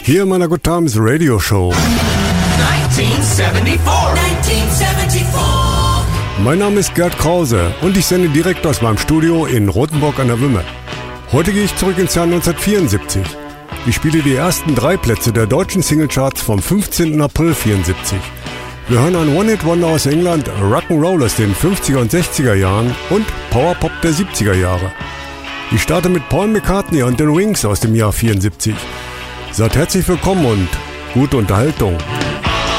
Hier in meiner Good Times Radio Show. 1974. Mein Name ist Gerd Krause und ich sende direkt aus meinem Studio in Rothenburg an der Wümme. Heute gehe ich zurück ins Jahr 1974. Ich spiele die ersten 3 Plätze der deutschen Singlecharts vom 15. April 1974. Wir hören ein One-Hit-Wonder aus England, Rock'n'Roll aus den 50er und 60er Jahren und Powerpop der 70er Jahre. Ich starte mit Paul McCartney und den Wings aus dem Jahr 74. Seid herzlich willkommen und gute Unterhaltung.